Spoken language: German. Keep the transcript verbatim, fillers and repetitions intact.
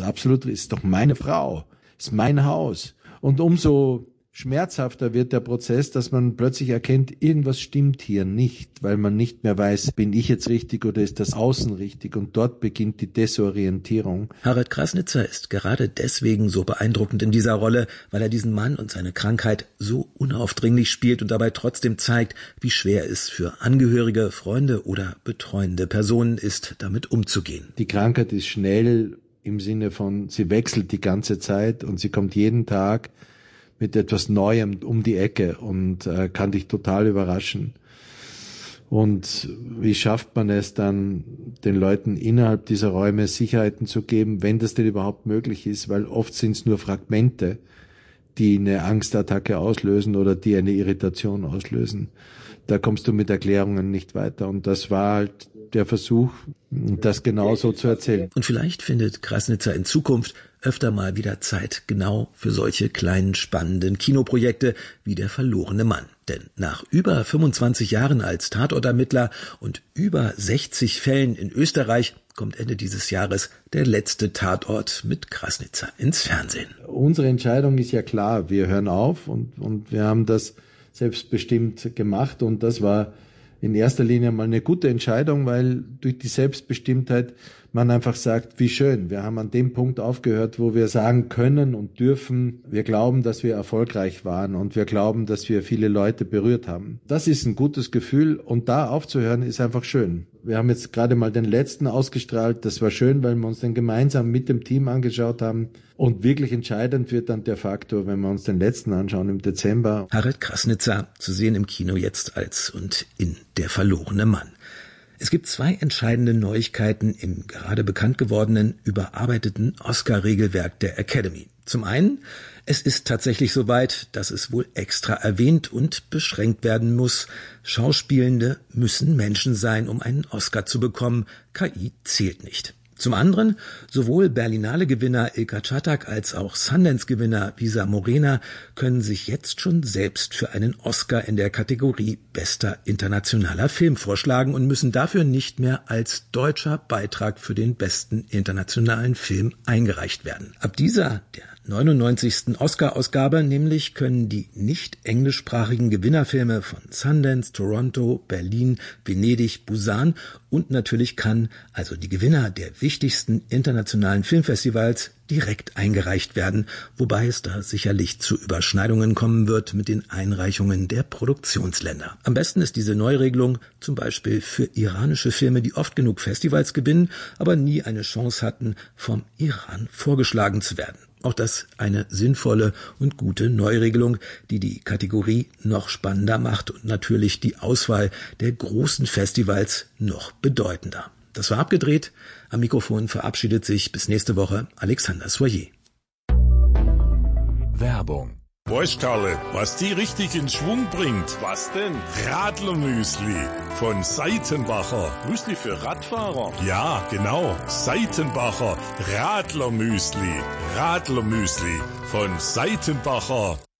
das absolut, ist doch meine Frau, ist mein Haus. Und umso schmerzhafter wird der Prozess, dass man plötzlich erkennt, irgendwas stimmt hier nicht, weil man nicht mehr weiß, bin ich jetzt richtig oder ist das Außen richtig? Und dort beginnt die Desorientierung. Harald Krasnitzer ist gerade deswegen so beeindruckend in dieser Rolle, weil er diesen Mann und seine Krankheit so unaufdringlich spielt und dabei trotzdem zeigt, wie schwer es für Angehörige, Freunde oder betreuende Personen ist, damit umzugehen. Die Krankheit ist schnell im Sinne von, sie wechselt die ganze Zeit und sie kommt jeden Tag mit etwas Neuem um die Ecke und äh, kann dich total überraschen. Und wie schafft man es dann, den Leuten innerhalb dieser Räume Sicherheiten zu geben, wenn das denn überhaupt möglich ist, weil oft sind es nur Fragmente, die eine Angstattacke auslösen oder die eine Irritation auslösen. Da kommst du mit Erklärungen nicht weiter. Und das war halt der Versuch, das genauso zu erzählen. Und vielleicht findet Krasnitzer in Zukunft öfter mal wieder Zeit genau für solche kleinen, spannenden Kinoprojekte wie Der verlorene Mann. Denn nach über fünfundzwanzig Jahren als Tatortermittler und über sechzig Fällen in Österreich kommt Ende dieses Jahres der letzte Tatort mit Krasnitzer ins Fernsehen. Unsere Entscheidung ist ja klar, wir hören auf und, und wir haben das selbstbestimmt gemacht und das war in erster Linie mal eine gute Entscheidung, weil durch die Selbstbestimmtheit man einfach sagt, wie schön, wir haben an dem Punkt aufgehört, wo wir sagen können und dürfen, wir glauben, dass wir erfolgreich waren und wir glauben, dass wir viele Leute berührt haben. Das ist ein gutes Gefühl und da aufzuhören ist einfach schön. Wir haben jetzt gerade mal den letzten ausgestrahlt, das war schön, weil wir uns den gemeinsam mit dem Team angeschaut haben und wirklich entscheidend wird dann der Faktor, wenn wir uns den letzten anschauen im Dezember. Harald Krasnitzer, zu sehen im Kino jetzt als und in Der verlorene Mann. Es gibt zwei entscheidende Neuigkeiten im gerade bekannt gewordenen, überarbeiteten Oscar-Regelwerk der Academy. Zum einen, es ist tatsächlich soweit, dass es wohl extra erwähnt und beschränkt werden muss. Schauspielende müssen Menschen sein, um einen Oscar zu bekommen. K I zählt nicht. Zum anderen, sowohl Berlinale-Gewinner Ilka Czatak als auch Sundance-Gewinner Visa Morena können sich jetzt schon selbst für einen Oscar in der Kategorie Bester internationaler Film vorschlagen und müssen dafür nicht mehr als deutscher Beitrag für den besten internationalen Film eingereicht werden. Ab dieser, der neunundneunzigsten Oscar-Ausgabe nämlich, können die nicht englischsprachigen Gewinnerfilme von Sundance, Toronto, Berlin, Venedig, Busan und natürlich Cannes, also die Gewinner der wichtigsten internationalen Filmfestivals, direkt eingereicht werden, wobei es da sicherlich zu Überschneidungen kommen wird mit den Einreichungen der Produktionsländer. Am besten ist diese Neuregelung zum Beispiel für iranische Filme, die oft genug Festivals gewinnen, aber nie eine Chance hatten, vom Iran vorgeschlagen zu werden. Auch das eine sinnvolle und gute Neuregelung, die die Kategorie noch spannender macht und natürlich die Auswahl der großen Festivals noch bedeutender. Das war abgedreht. Am Mikrofon verabschiedet sich bis nächste Woche Alexander Soyer. Werbung. Wurschthalle, was die richtig in Schwung bringt. Was denn? Radlermüsli von Seitenbacher. Müsli für Radfahrer? Ja, genau. Seitenbacher Radlermüsli. Radlermüsli von Seitenbacher.